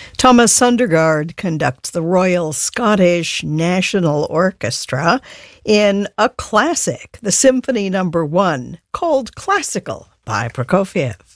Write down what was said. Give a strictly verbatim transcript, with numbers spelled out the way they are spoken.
Thomas Sundergaard conducts the Royal Scottish National Orchestra in a classic, the Symphony Number One, called Classical by Prokofiev.